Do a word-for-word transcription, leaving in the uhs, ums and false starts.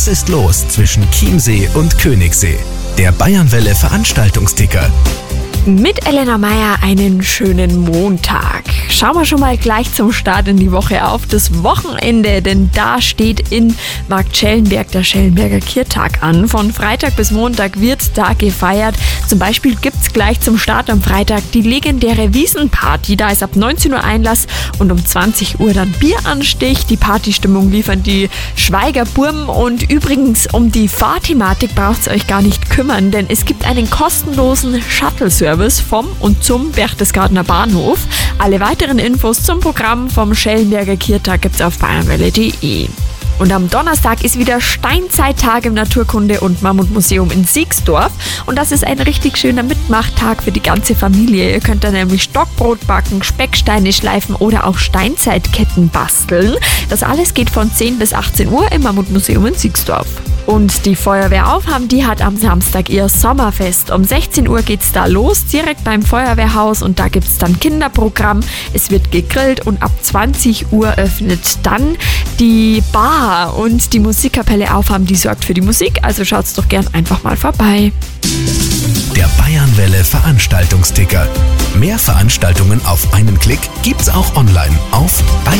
Was ist los zwischen Chiemsee und Königssee? Der Bayernwelle Veranstaltungsticker. Mit Elena Meyer einen schönen Montag. Schauen wir schon mal gleich zum Start in die Woche auf das Wochenende, denn da steht in Marktschellenberg der Schellenberger Kirtag an. Von Freitag bis Montag wird da gefeiert. Zum Beispiel gibt's gleich zum Start am Freitag die legendäre Wiesenparty. Da ist ab neunzehn Uhr Einlass und um zwanzig Uhr dann Bieranstich. Die Partystimmung liefern die Schweigerburm und übrigens um die Fahrthematik braucht's euch gar nicht kümmern, denn es gibt einen kostenlosen Shuttle-Service vom und zum Berchtesgadener Bahnhof. Alle weiteren Infos zum Programm vom Schellenberger Kirtag gibt's auf bayernwelle punkt de. Und am Donnerstag ist wieder Steinzeittag im Naturkunde- und Mammutmuseum in Siegsdorf. Und das ist ein richtig schöner Mitmachtag für die ganze Familie. Ihr könnt da nämlich Stockbrot backen, Specksteine schleifen oder auch Steinzeitketten basteln. Das alles geht von zehn bis achtzehn Uhr im Mammutmuseum in Siegsdorf. Und die Feuerwehr Aufham, die hat am Samstag ihr Sommerfest. Um sechzehn Uhr geht's da los, direkt beim Feuerwehrhaus, und da gibt's dann Kinderprogramm. Es wird gegrillt und ab zwanzig Uhr öffnet dann die Bar, und die Musikkapelle Aufham, die sorgt für die Musik, also schaut's doch gern einfach mal vorbei. Der Bayernwelle Veranstaltungsticker. Mehr Veranstaltungen auf einen Klick gibt's auch online auf bayernwelle